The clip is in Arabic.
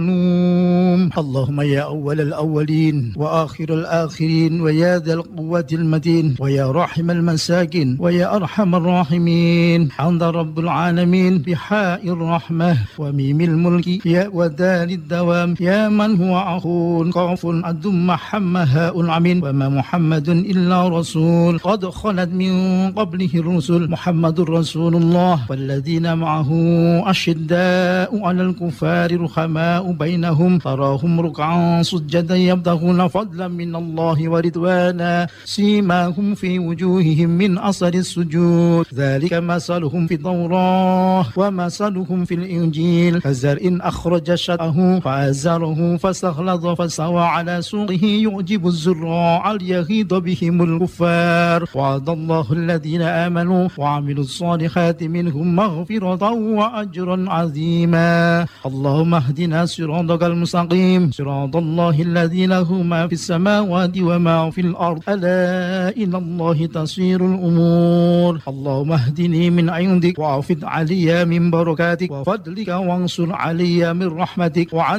اللهم يا أول الأولين وآخر الآخرين ويا ذا القوة المتين ويا راحم المساكين ويا أرحم الراحمين، حمد رب العالمين بحاء الرحمة وميم الملك يا ودال الدوام، يا من هو أخو قاف أدم حمها العمين، وما محمد إلا رسول قد خلت من قبله الرسل، محمد رسول الله والذين معه أشداء على الكفار رحماء بينهم، تراهم ركعا سجدا يبتغون فضلا من الله ورضوانا، سيماهم في وجوههم من أثر السجود، ذلك مثلهم في التوراة ومثلهم في الإنجيل، كزرع أخرج شطأه فأزره فاستغلظ فاستوى على سوقه يعجب الزراع ليغيظ بهم الكفار، وعد الله الذين آمنوا وعملوا الصالحات منهم مغفرة وأجرا عظيما. اللهم اهدنا صراطك المستقيم، صراط الله الذي له ما في السماوات وما في الأرض، ألا إلى الله تصير الأمور. اللهم اهدني من عندك وأفض علي من بركاتك وفضلك وانصر علي من رحمتك، وعن